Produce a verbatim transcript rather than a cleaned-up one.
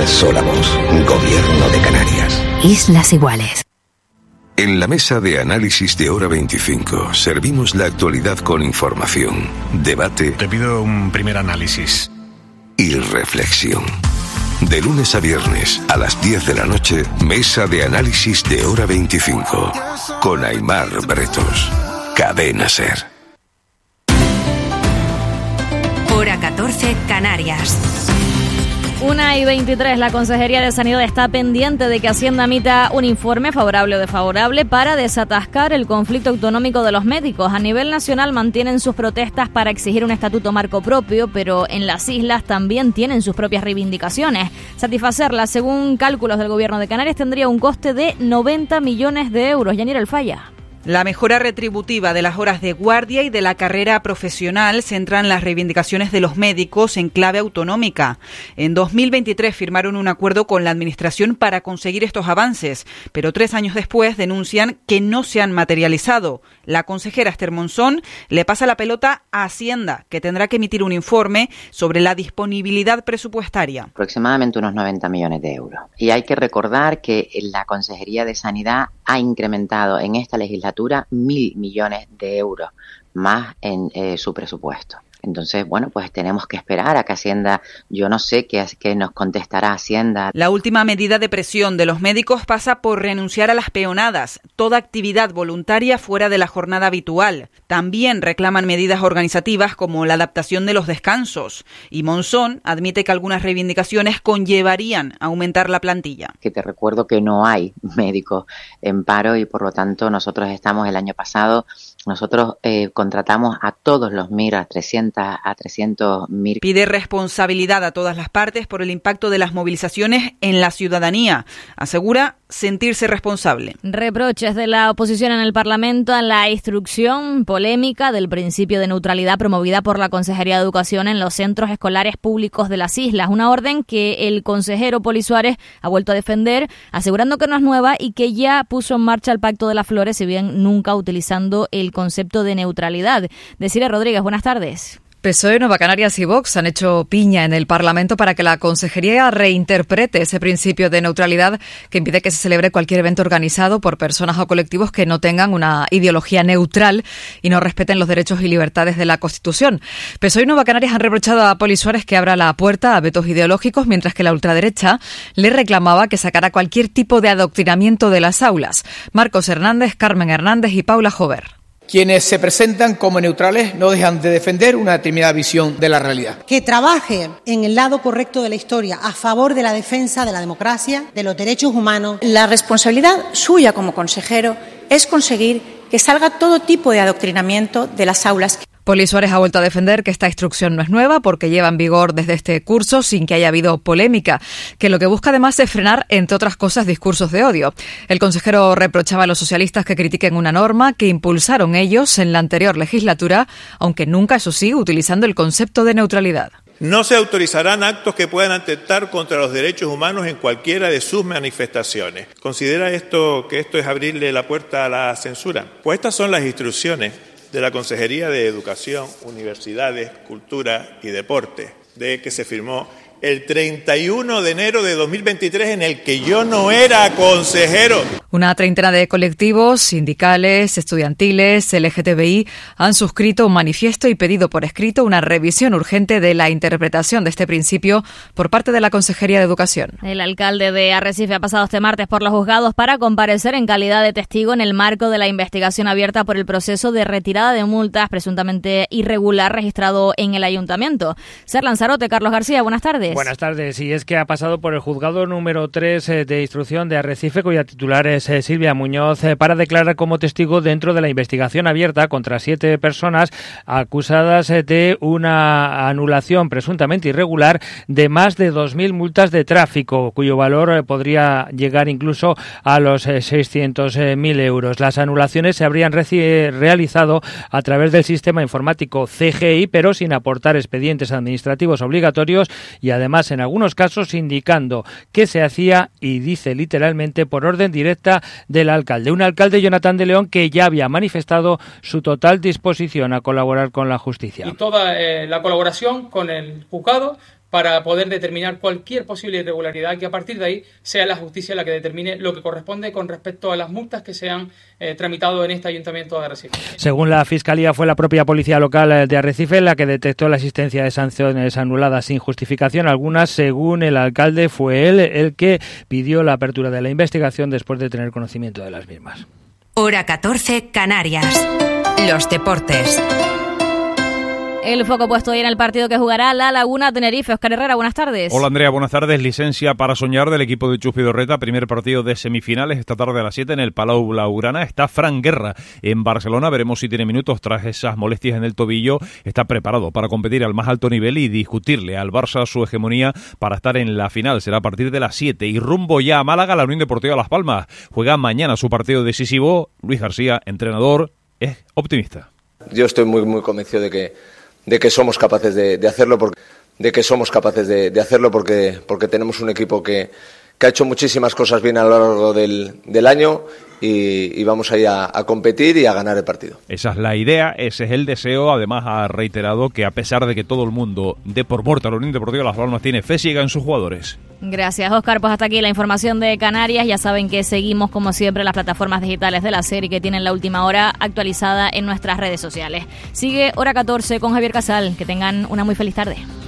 una sola voz. Gobierno de Canarias. Islas Iguales. En la mesa de análisis de Hora veinticinco servimos la actualidad con información, debate. Te pido un primer análisis. Y reflexión. De lunes a viernes a las diez de la noche, mesa de análisis de Hora veinticinco. Con Aimar Bretos. Cadena SER. Hora catorce, Canarias. una y veintitrés, la Consejería de Sanidad está pendiente de que Hacienda emita un informe favorable o desfavorable para desatascar el conflicto autonómico de los médicos. A nivel nacional mantienen sus protestas para exigir un estatuto marco propio, pero en las islas también tienen sus propias reivindicaciones. Satisfacerlas, según cálculos del Gobierno de Canarias, tendría un coste de noventa millones de euros. Yanira Alfaya. La mejora retributiva de las horas de guardia y de la carrera profesional centran las reivindicaciones de los médicos en clave autonómica. En dos mil veintitrés firmaron un acuerdo con la Administración para conseguir estos avances, pero tres años después denuncian que no se han materializado. La consejera Esther Monzón le pasa la pelota a Hacienda, que tendrá que emitir un informe sobre la disponibilidad presupuestaria. Aproximadamente unos noventa millones de euros. Y hay que recordar que la Consejería de Sanidad ha incrementado en esta legislatura mil millones de euros más en eh, su presupuesto. Entonces, bueno, pues tenemos que esperar a que Hacienda, yo no sé qué, qué nos contestará Hacienda. La última medida de presión de los médicos pasa por renunciar a las peonadas, toda actividad voluntaria fuera de la jornada habitual. También reclaman medidas organizativas como la adaptación de los descansos. Y Monzón admite que algunas reivindicaciones conllevarían a aumentar la plantilla. Que te recuerdo que no hay médicos en paro y por lo tanto nosotros estamos el año pasado, nosotros eh, contratamos a todos los M I R, a trescientos a trescientos mil. Pide responsabilidad a todas las partes por el impacto de las movilizaciones en la ciudadanía. Asegura sentirse responsable. Reproches de la oposición en el Parlamento a la instrucción polémica del principio de neutralidad promovida por la Consejería de Educación en los centros escolares públicos de las islas. Una orden que el consejero Poli Suárez ha vuelto a defender, asegurando que no es nueva y que ya puso en marcha el Pacto de las Flores, si bien nunca utilizando el concepto de neutralidad. Desiree Rodríguez, buenas tardes. P S O E, Nueva Canarias y Vox han hecho piña en el Parlamento para que la Consejería reinterprete ese principio de neutralidad que impide que se celebre cualquier evento organizado por personas o colectivos que no tengan una ideología neutral y no respeten los derechos y libertades de la Constitución. P S O E y Nueva Canarias han reprochado a Poli Suárez que abra la puerta a vetos ideológicos, mientras que la ultraderecha le reclamaba que sacara cualquier tipo de adoctrinamiento de las aulas. Marcos Hernández, Carmen Hernández y Paula Jover. Quienes se presentan como neutrales no dejan de defender una determinada visión de la realidad. Que trabaje en el lado correcto de la historia, a favor de la defensa de la democracia, de los derechos humanos. La responsabilidad suya como consejero es conseguir que salga todo tipo de adoctrinamiento de las aulas. Poli Suárez ha vuelto a defender que esta instrucción no es nueva porque lleva en vigor desde este curso sin que haya habido polémica, que lo que busca además es frenar, entre otras cosas, discursos de odio. El consejero reprochaba a los socialistas que critiquen una norma que impulsaron ellos en la anterior legislatura, aunque nunca, eso sí, utilizando el concepto de neutralidad. No se autorizarán actos que puedan atentar contra los derechos humanos en cualquiera de sus manifestaciones. ¿Considera esto que esto es abrirle la puerta a la censura? Pues estas son las instrucciones de la Consejería de Educación, Universidades, Cultura y Deporte, de que se firmó el treinta y uno de enero de dos mil veintitrés, en el que yo no era consejero. Una treintena de colectivos, sindicales, estudiantiles, L G T B I han suscrito un manifiesto y pedido por escrito una revisión urgente de la interpretación de este principio por parte de la Consejería de Educación. El alcalde de Arrecife ha pasado este martes por los juzgados para comparecer en calidad de testigo en el marco de la investigación abierta por el proceso de retirada de multas presuntamente irregular registrado en el ayuntamiento. Ser Lanzarote, Carlos García, buenas tardes. Buenas tardes. Y es que ha pasado por el juzgado número tres de instrucción de Arrecife, cuya titular es Silvia Muñoz, para declarar como testigo dentro de la investigación abierta contra siete personas acusadas de una anulación presuntamente irregular de más de dos mil multas de tráfico, cuyo valor podría llegar incluso a los seiscientos mil euros. Las anulaciones se habrían reci- realizado a través del sistema informático C G I, pero sin aportar expedientes administrativos obligatorios y además en algunos casos indicando que se hacía, y dice literalmente, por orden directa del alcalde. Un alcalde, Jonathan de León, que ya había manifestado su total disposición a colaborar con la justicia. Y toda eh, la colaboración con el juzgado para poder determinar cualquier posible irregularidad, que a partir de ahí sea la justicia la que determine lo que corresponde con respecto a las multas que se han eh, tramitado en este Ayuntamiento de Arrecife. Según la Fiscalía, fue la propia Policía Local de Arrecife la que detectó la existencia de sanciones anuladas sin justificación algunas. Según el alcalde, fue él el que pidió la apertura de la investigación después de tener conocimiento de las mismas. Hora catorce, Canarias. Los deportes. El foco puesto hoy en el partido que jugará La Laguna Tenerife. Óscar Herrera, buenas tardes. Hola Andrea, buenas tardes. Licencia para soñar del equipo de Chus Vidorreta. Primer partido de semifinales esta tarde a las siete en el Palau Blaugrana. Está Fran Guerra en Barcelona. Veremos si tiene minutos tras esas molestias en el tobillo. Está preparado para competir al más alto nivel y discutirle al Barça su hegemonía para estar en la final. Será a partir de las siete. Y rumbo ya a Málaga, la Unión Deportiva Las Palmas. Juega mañana su partido decisivo. Luis García, entrenador, es optimista. Yo estoy muy, muy convencido de que de que somos capaces de, de hacerlo, porque, de que somos capaces de, de hacerlo porque, porque tenemos un equipo que, que ha hecho muchísimas cosas bien a lo largo del, del año y, y vamos ahí a, a competir y a ganar el partido. Esa es la idea, ese es el deseo. Además ha reiterado que a pesar de que todo el mundo dé por muerta a la Unión Deportiva Las Palmas, tiene fe ciega en sus jugadores. Gracias, Óscar. Pues hasta aquí la información de Canarias. Ya saben que seguimos, como siempre, las plataformas digitales de la serie que tienen la última hora actualizada en nuestras redes sociales. Sigue Hora catorce con Javier Casal. Que tengan una muy feliz tarde.